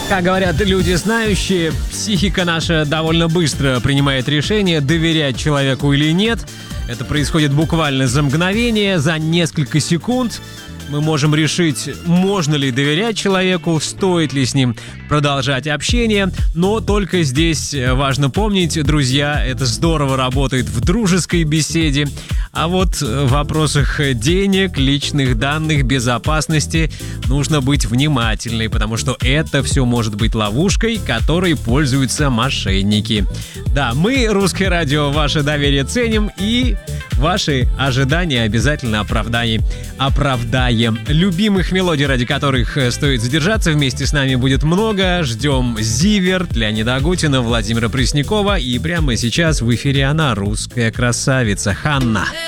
Как говорят люди знающие, психика наша довольно быстро принимает решение, доверять человеку или нет. Это происходит буквально за мгновение, за несколько секунд. Мы можем решить, можно ли доверять человеку, стоит ли с ним продолжать общение. Но только здесь важно помнить, друзья, это здорово работает в дружеской беседе. А вот в вопросах денег, личных данных, безопасности нужно быть внимательной, потому что это все может быть ловушкой, которой пользуются мошенники. Да, мы, Русское радио, ваше доверие ценим и ваши ожидания обязательно оправдаем. Любимых мелодий, ради которых стоит задержаться, вместе с нами будет много. Ждем Зиверт, Леонида Агутина, Владимира Преснякова. И прямо сейчас в эфире она, русская красавица Ханна.